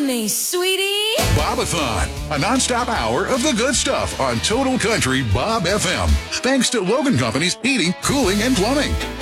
me, sweetie. Bobathon, a nonstop hour of the good stuff on Total Country Bob FM. Thanks to Logan Companies Heating, Cooling, and Plumbing.